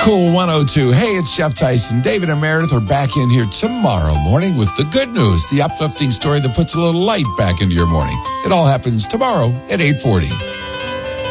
Cool 102. Hey, it's Jeff Tyson. David and Meredith are back in here tomorrow morning with the good news, the uplifting story that puts a little light back into your morning. It all happens tomorrow at 8:40.